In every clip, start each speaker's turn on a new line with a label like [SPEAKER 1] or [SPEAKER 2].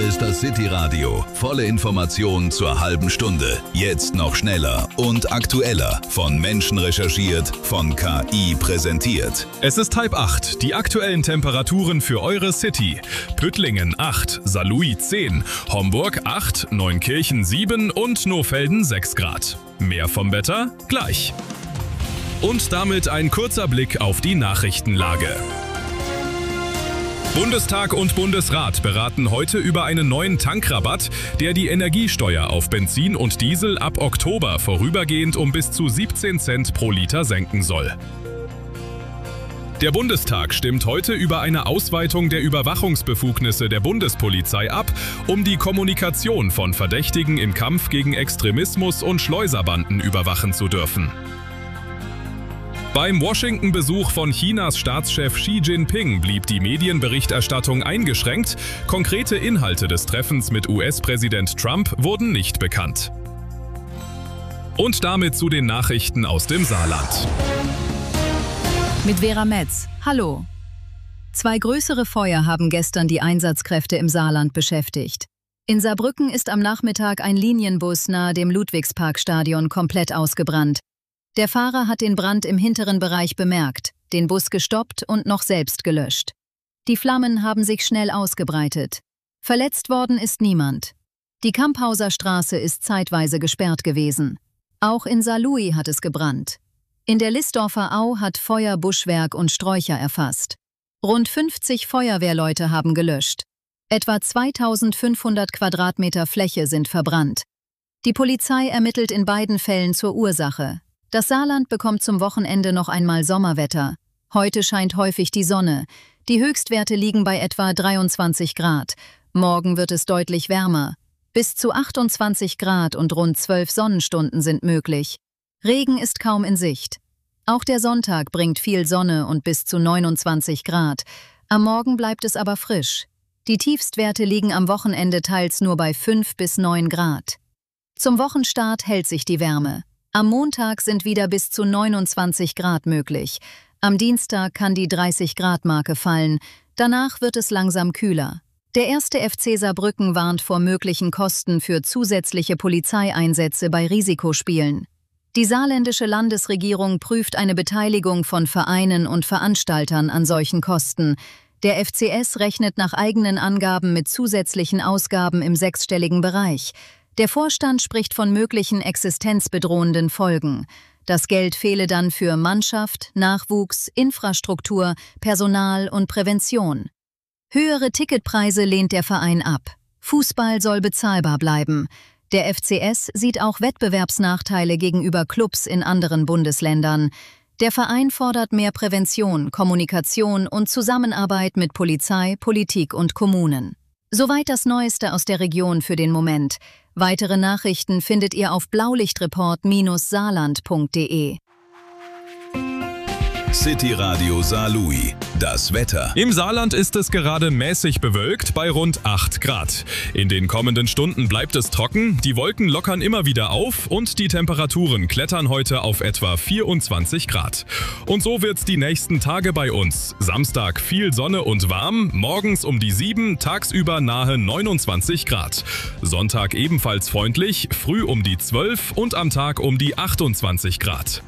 [SPEAKER 1] ist das City Radio. Volle Informationen zur halben Stunde. Jetzt noch schneller und aktueller. Von Menschen recherchiert, von KI präsentiert.
[SPEAKER 2] Es ist 7:30. Die aktuellen Temperaturen für eure City. Püttlingen 8, Saarlouis 10, Homburg 8, Neunkirchen 7 und Nohfelden 6 Grad. Mehr vom Wetter gleich. Und damit ein kurzer Blick auf die Nachrichtenlage. Bundestag und Bundesrat beraten heute über einen neuen Tankrabatt, der die Energiesteuer auf Benzin und Diesel ab Oktober vorübergehend um bis zu 17 Cent pro Liter senken soll. Der Bundestag stimmt heute über eine Ausweitung der Überwachungsbefugnisse der Bundespolizei ab, um die Kommunikation von Verdächtigen im Kampf gegen Extremismus und Schleuserbanden überwachen zu dürfen. Beim Washington-Besuch von Chinas Staatschef Xi Jinping blieb die Medienberichterstattung eingeschränkt. Konkrete Inhalte des Treffens mit US-Präsident Trump wurden nicht bekannt. Und damit zu den Nachrichten aus dem Saarland.
[SPEAKER 3] Mit Vera Metz. Hallo. 2 größere Feuer haben gestern die Einsatzkräfte im Saarland beschäftigt. In Saarbrücken ist am Nachmittag ein Linienbus nahe dem Ludwigsparkstadion komplett ausgebrannt. Der Fahrer hat den Brand im hinteren Bereich bemerkt, den Bus gestoppt und noch selbst gelöscht. Die Flammen haben sich schnell ausgebreitet. Verletzt worden ist niemand. Die Kamphauser Straße ist zeitweise gesperrt gewesen. Auch in Saarlouis hat es gebrannt. In der Listdorfer Au hat Feuer Buschwerk und Sträucher erfasst. Rund 50 Feuerwehrleute haben gelöscht. Etwa 2500 Quadratmeter Fläche sind verbrannt. Die Polizei ermittelt in beiden Fällen zur Ursache. Das Saarland bekommt zum Wochenende noch einmal Sommerwetter. Heute scheint häufig die Sonne. Die Höchstwerte liegen bei etwa 23 Grad. Morgen wird es deutlich wärmer. Bis zu 28 Grad und rund 12 Sonnenstunden sind möglich. Regen ist kaum in Sicht. Auch der Sonntag bringt viel Sonne und bis zu 29 Grad. Am Morgen bleibt es aber frisch. Die Tiefstwerte liegen am Wochenende teils nur bei 5 bis 9 Grad. Zum Wochenstart hält sich die Wärme. Am Montag sind wieder bis zu 29 Grad möglich. Am Dienstag kann die 30-Grad-Marke fallen. Danach wird es langsam kühler. Der 1. FC Saarbrücken warnt vor möglichen Kosten für zusätzliche Polizeieinsätze bei Risikospielen. Die saarländische Landesregierung prüft eine Beteiligung von Vereinen und Veranstaltern an solchen Kosten. Der FCS rechnet nach eigenen Angaben mit zusätzlichen Ausgaben im 6-stelligen Bereich. Der Vorstand spricht von möglichen existenzbedrohenden Folgen. Das Geld fehle dann für Mannschaft, Nachwuchs, Infrastruktur, Personal und Prävention. Höhere Ticketpreise lehnt der Verein ab. Fußball soll bezahlbar bleiben. Der FCS sieht auch Wettbewerbsnachteile gegenüber Clubs in anderen Bundesländern. Der Verein fordert mehr Prävention, Kommunikation und Zusammenarbeit mit Polizei, Politik und Kommunen. Soweit das Neueste aus der Region für den Moment. Weitere Nachrichten findet ihr auf blaulichtreport-saarland.de.
[SPEAKER 1] City Radio Saarlouis. Das Wetter.
[SPEAKER 2] Im Saarland ist es gerade mäßig bewölkt bei rund 8 Grad. In den kommenden Stunden bleibt es trocken, die Wolken lockern immer wieder auf und die Temperaturen klettern heute auf etwa 24 Grad. Und so wird's die nächsten Tage bei uns. Samstag viel Sonne und warm, morgens um die 7, tagsüber nahe 29 Grad. Sonntag ebenfalls freundlich, früh um die 12 und am Tag um die 28 Grad.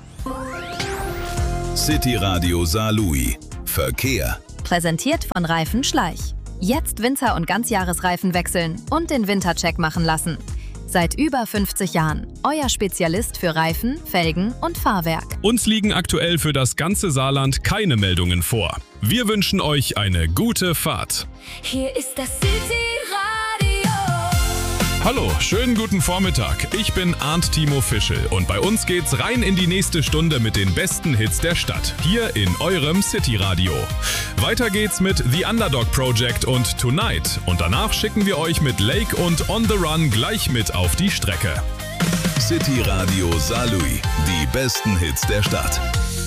[SPEAKER 1] City Radio Saarlouis. Verkehr.
[SPEAKER 4] Präsentiert von Reifen Schleich. Jetzt Winter- und Ganzjahresreifen wechseln und den Wintercheck machen lassen. Seit über 50 Jahren. Euer Spezialist für Reifen, Felgen und Fahrwerk.
[SPEAKER 2] Uns liegen aktuell für das ganze Saarland keine Meldungen vor. Wir wünschen euch eine gute Fahrt.
[SPEAKER 5] Hier ist das City Radio.
[SPEAKER 2] Hallo, schönen guten Vormittag. Ich bin Arndt Timo Fischel und bei uns geht's rein in die nächste Stunde mit den besten Hits der Stadt, hier in eurem City Radio. Weiter geht's mit The Underdog Project und Tonight und danach schicken wir euch mit Lake und On the Run gleich mit auf die Strecke.
[SPEAKER 1] City Radio Saarlouis. Die besten Hits der Stadt.